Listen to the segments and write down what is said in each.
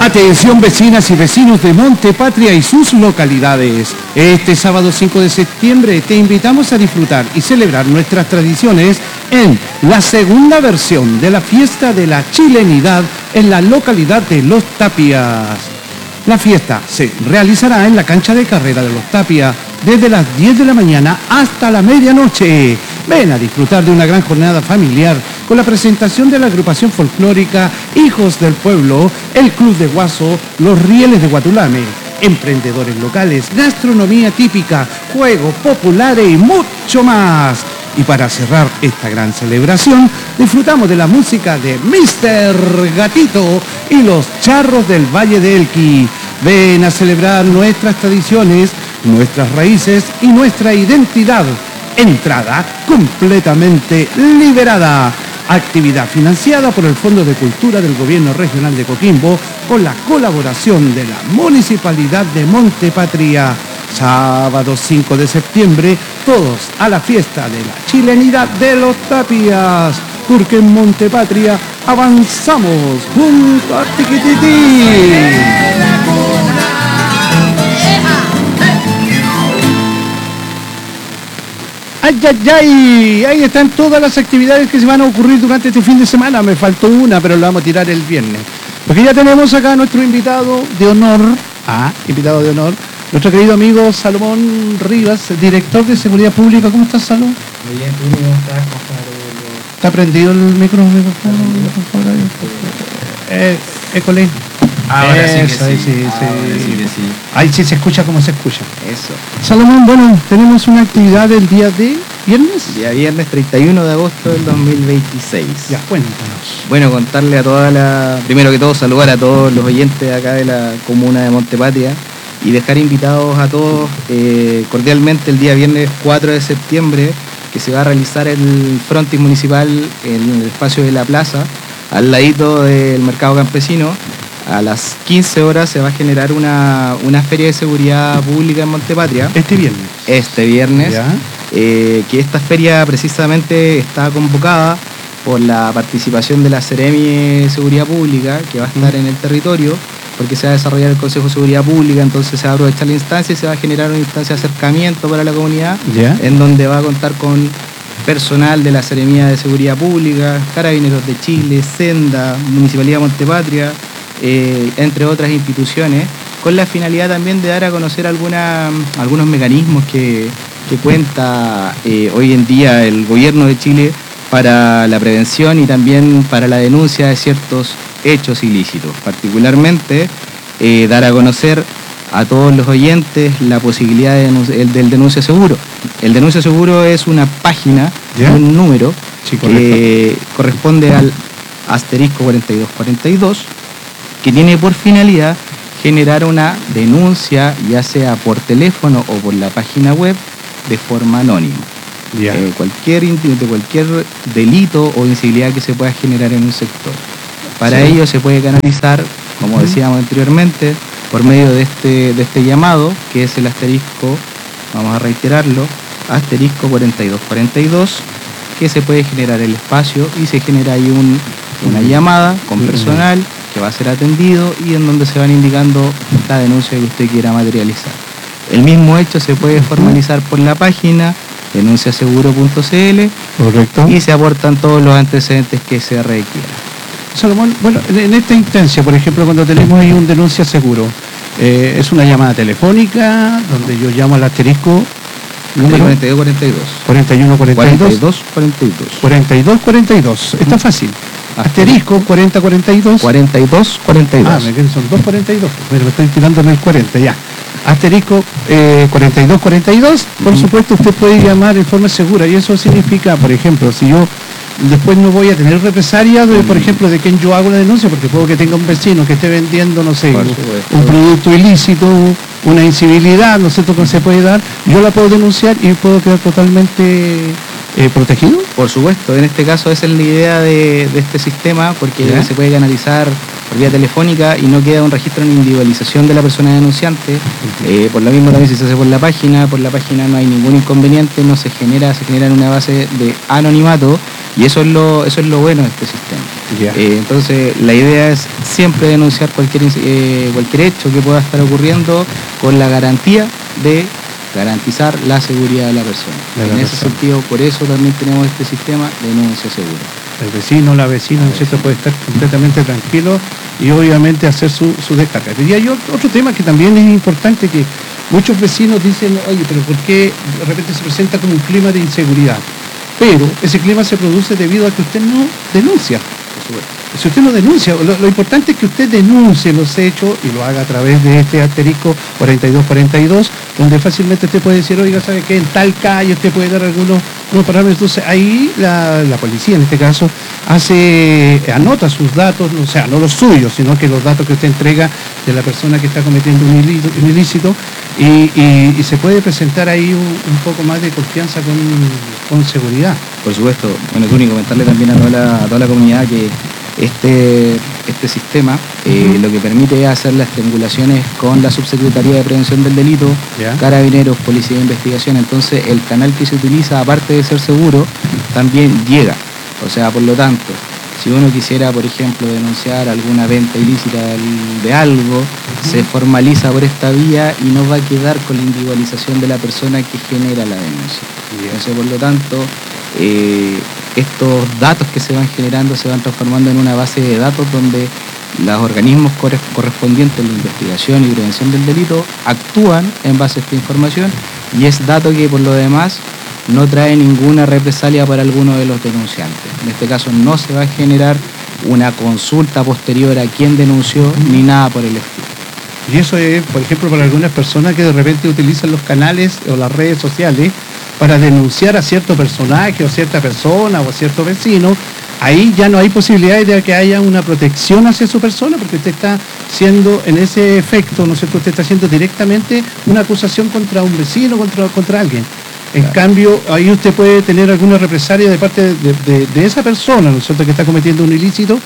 Atención vecinas y vecinos de Montepatria y sus localidades. Este sábado 5 de septiembre te invitamos a disfrutar y celebrar nuestras tradiciones en la segunda versión de la fiesta de la chilenidad en la localidad de Los Tapias. La fiesta se realizará en la cancha de carrera de Los Tapias desde las 10 de la mañana hasta la medianoche. Ven a disfrutar de una gran jornada familiar con la presentación de la agrupación folclórica Hijos del Pueblo, el Club de Guaso, los Rieles de Guatulame, emprendedores locales, gastronomía típica, juegos populares y mucho más. Y para cerrar esta gran celebración, disfrutamos de la música de Mr. Gatito y los Charros del Valle de Elqui. Ven a celebrar nuestras tradiciones, nuestras raíces y nuestra identidad. Entrada completamente liberada. Actividad financiada por el Fondo de Cultura del Gobierno Regional de Coquimbo con la colaboración de la Municipalidad de Montepatria. Sábado 5 de septiembre, todos a la fiesta de la chilenidad de Los Tapias, porque en Montepatria avanzamos junto a Tiquitití. ¡Ay, ay, ay! Ahí están todas las actividades que se van a ocurrir durante este fin de semana. Me faltó una, pero la vamos a tirar el viernes. Porque ya tenemos acá a nuestro invitado de honor. Invitado de honor. Nuestro querido amigo Salomón Rivas, director de Seguridad Pública. ¿Cómo estás, Salomón? Muy bien, ¿tú cómo estás? ¿Está prendido el micrófono? École. Ahora sí que sí. Sí. Ahí sí se escucha como se escucha. Eso. Salomón, bueno, tenemos una actividad el día de viernes. Día viernes 31 de agosto del 2026. Ya, cuéntanos. Bueno, contarle a primero que todo, saludar a todos los oyentes de acá de la comuna de Montepatria y dejar invitados a todos cordialmente el día viernes 4 de septiembre, que se va a realizar el frontis municipal en el espacio de la plaza, al ladito del mercado campesino. A las 15 horas se va a generar una feria de seguridad pública en Montepatria. Este viernes. Que esta feria precisamente está convocada por la participación de la Seremi de Seguridad Pública, que va a estar en el territorio, porque se va a desarrollar el Consejo de Seguridad Pública, entonces se va a aprovechar la instancia y se va a generar una instancia de acercamiento para la comunidad, en donde va a contar con personal de la Seremía de Seguridad Pública, Carabineros de Chile, Senda, Municipalidad de Montepatria, entre otras instituciones, con la finalidad también de dar a conocer algunos mecanismos que cuenta hoy en día el gobierno de Chile para la prevención y también para la denuncia de ciertos hechos ilícitos. Particularmente, dar a conocer a todos los oyentes la posibilidad del denuncio seguro. El denuncio seguro es una página, un número, que corresponde al asterisco 4242, que tiene por finalidad generar una denuncia, ya sea por teléfono o por la página web, de forma anónima. Cualquier delito o incivilidad que se pueda generar en un sector. Para ello se puede canalizar, como decíamos anteriormente, por medio de este llamado, que es el asterisco, vamos a reiterarlo, asterisco 4242, que se puede generar el espacio y se genera ahí una llamada con personal que va a ser atendido y en donde se van indicando la denuncia que usted quiera materializar. El mismo hecho se puede formalizar por la página denunciaseguro.cl. Correcto. Y se aportan todos los antecedentes que se requieran. Salomón, bueno, en esta instancia, por ejemplo, cuando tenemos ahí un denuncia seguro, es una llamada telefónica donde yo llamo al asterisco número 4242. Está fácil. Asterisco 4042. 4242. Son 242. Pero me estoy tirando en el 40 ya. Asterisco 4242. Por supuesto, usted puede llamar en forma segura. Y eso significa, por ejemplo, si yo después no voy a tener represalias, por ejemplo, de quien yo hago la denuncia, porque puedo que tenga un vecino que esté vendiendo, no sé, un producto ilícito, una incivilidad, no sé cómo se puede dar, yo la puedo denunciar y puedo quedar totalmente protegido. Por supuesto, en este caso esa es la idea de este sistema, porque se puede canalizar, por por vía telefónica y no queda un registro en individualización de la persona denunciante. Por lo mismo también si se hace por la página no hay ningún inconveniente, no se genera en una base de anonimato, y eso es lo bueno de este sistema. Entonces la idea es siempre denunciar cualquier hecho que pueda estar ocurriendo con la garantía de garantizar la seguridad de la persona. Ese sentido, por eso también tenemos este sistema de denuncia segura. El vecino, la vecina, ¿no es cierto?, puede estar completamente tranquilo y obviamente hacer su descarga. Y hay otro tema que también es importante, que muchos vecinos dicen, oye, pero ¿por qué de repente se presenta como un clima de inseguridad? Pero ese clima se produce debido a que usted no denuncia. Si usted no denuncia, lo importante es que usted denuncie los hechos y lo haga a través de este asterisco 4242, donde fácilmente usted puede decir, oiga, ¿sabe qué? En tal calle usted puede dar algunos parámetros. Entonces ahí la policía, en este caso, anota sus datos, o sea, no los suyos, sino que los datos que usted entrega de la persona que está cometiendo un ilícito, y se puede presentar ahí un poco más de confianza con seguridad. Por supuesto. Bueno, Tuni, comentarle también a toda la comunidad que este sistema lo que permite es hacer las triangulaciones con la Subsecretaría de Prevención del Delito, Carabineros, Policía de Investigación. Entonces el canal que se utiliza, aparte de ser seguro, también llega. O sea, por lo tanto, si uno quisiera, por ejemplo, denunciar alguna venta ilícita de algo, se formaliza por esta vía y no va a quedar con la individualización de la persona que genera la denuncia. Entonces, por lo tanto, estos datos que se van generando se van transformando en una base de datos donde los organismos correspondientes en la investigación y prevención del delito actúan en base a esta información, y es dato que por lo demás no trae ninguna represalia para alguno de los denunciantes. En este caso no se va a generar una consulta posterior a quién denunció ni nada por el estilo. Y eso es, por ejemplo, para algunas personas que de repente utilizan los canales o las redes sociales para denunciar a cierto personaje o cierta persona o a cierto vecino. Ahí ya no hay posibilidades de que haya una protección hacia su persona, porque usted está siendo, en ese efecto, ¿no es cierto?, usted está haciendo directamente una acusación contra un vecino, contra alguien. En cambio, ahí usted puede tener alguna represalia de parte de esa persona, ¿no es cierto?, que está cometiendo un ilícito,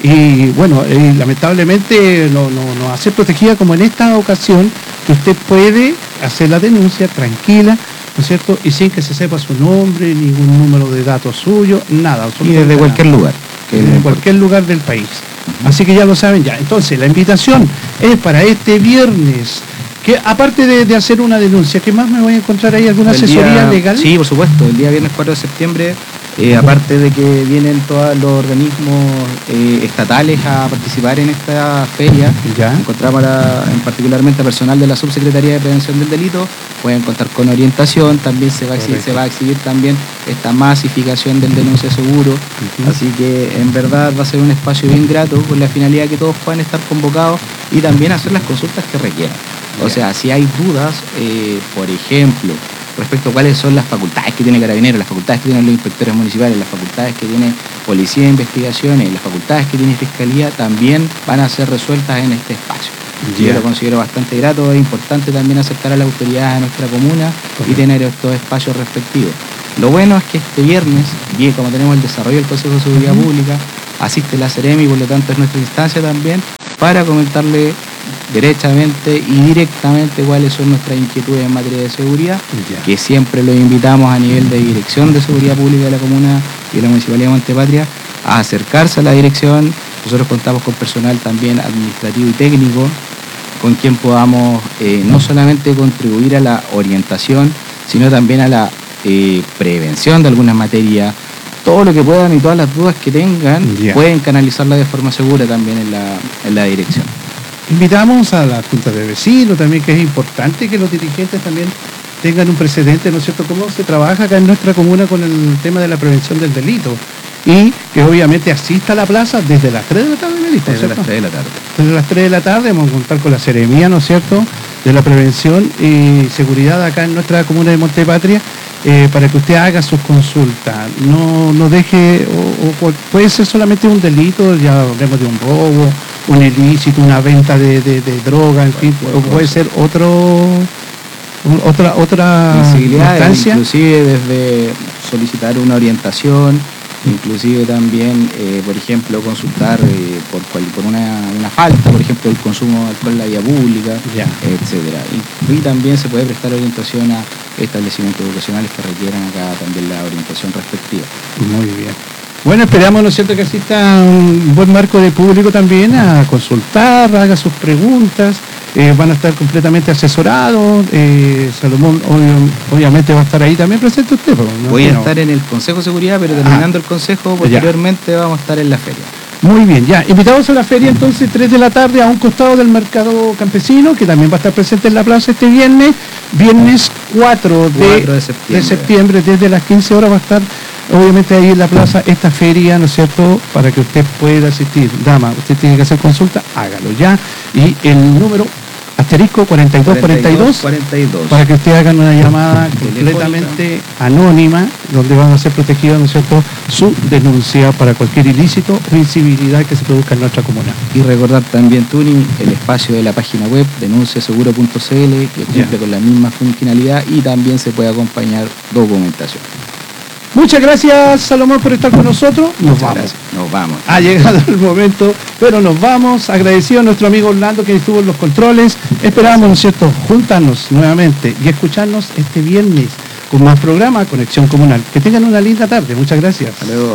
y bueno, lamentablemente no va a ser protegida como en esta ocasión, que usted puede hacer la denuncia tranquila, ¿no es cierto?, y sin que se sepa su nombre, ningún número de datos suyo, nada. Y desde cualquier lugar. Desde cualquier lugar del país. Así que ya lo saben ya. Entonces, la invitación es para este viernes, que aparte de hacer una denuncia, ¿qué más me voy a encontrar ahí? ¿Alguna asesoría legal? Sí, por supuesto. El día viernes 4 de septiembre, aparte de que vienen todos los organismos estatales a participar en esta feria, encontramos particularmente a personal de la Subsecretaría de Prevención del Delito, pueden contar con orientación, también se va a exhibir también esta masificación del denuncia seguro, así que en verdad va a ser un espacio bien grato, con la finalidad que todos puedan estar convocados y también hacer las consultas que requieran. O sea, si hay dudas, por ejemplo, respecto a cuáles son las facultades que tiene Carabineros, las facultades que tienen los inspectores municipales, las facultades que tiene Policía de Investigaciones, las facultades que tiene Fiscalía, también van a ser resueltas en este espacio. Yo lo considero bastante grato, es importante también acercar a las autoridades de nuestra comuna y tener estos espacios respectivos. Lo bueno es que este viernes, bien como tenemos el desarrollo del Consejo de Seguridad Pública, asiste la Seremi, por lo tanto es nuestra instancia también para comentarle derechamente y directamente cuáles son nuestras inquietudes en materia de seguridad, que siempre los invitamos a nivel de Dirección de Seguridad Pública de la Comuna y de la Municipalidad de Montepatria a acercarse a la dirección. Nosotros contamos con personal también administrativo y técnico, con quien podamos no solamente contribuir a la orientación, sino también a la prevención de algunas materias. Todo lo que puedan y todas las dudas que tengan, pueden canalizarla de forma segura también en la dirección. Invitamos a la Junta de Vecinos también, que es importante que los dirigentes también tengan un precedente, ¿no es cierto?, cómo se trabaja acá en nuestra comuna con el tema de la prevención del delito. Y que obviamente asista a la plaza desde las 3 de la tarde, Desde las 3 de la tarde. Desde las 3 de la tarde vamos a contar con la Seremía, ¿no es cierto?, de la prevención y seguridad acá en nuestra comuna de Montepatria, para que usted haga sus consultas. No deje, o puede ser solamente un delito, ya hablemos de un robo, un ilícito, una venta de droga, en fin, o puede ser otra instancia. Inclusive desde solicitar una orientación, Inclusive también, por ejemplo, consultar por una falta, por ejemplo, el consumo de alcohol en la vía pública, etcétera. Y también se puede prestar orientación a establecimientos educacionales que requieran acá también la orientación respectiva. Muy bien. Bueno, esperamos, ¿no es cierto?, que asista un buen marco de público también a consultar, haga sus preguntas, van a estar completamente asesorados, Salomón obviamente va a estar ahí también presente usted. ¿No? Voy a estar en el Consejo de Seguridad, pero terminando el Consejo, posteriormente vamos a estar en la feria. Muy bien, ya, invitados a la feria entonces 3 de la tarde a un costado del mercado campesino, que también va a estar presente en la plaza este viernes 4 de septiembre, desde las 15 horas va a estar obviamente ahí en la plaza esta feria, ¿no es cierto?, para que usted pueda asistir. Dama, usted tiene que hacer consulta, hágalo ya, y el número asterisco 4242 para que usted haga una llamada completamente anónima, donde van a ser protegidos, ¿no es cierto?, su denuncia para cualquier ilícito o incivilidad que se produzca en nuestra comuna. Y recordar también, Tuni, el espacio de la página web denunciaseguro.cl, que cumple con la misma funcionalidad y también se puede acompañar documentación. Muchas gracias, Salomón, por estar con nosotros. Nos vamos. Ha llegado el momento, pero nos vamos. Agradecido a nuestro amigo Orlando que estuvo en los controles. Esperamos, ¿no es cierto?, juntarnos nuevamente y escucharnos este viernes con más programa Conexión Comunal. Que tengan una linda tarde. Muchas gracias. Hasta luego.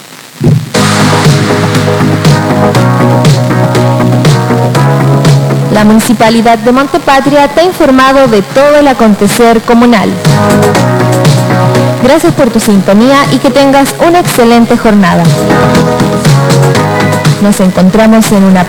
La Municipalidad de Montepatria te ha informado de todo el acontecer comunal. Gracias por tu sintonía y que tengas una excelente jornada. Nos encontramos en una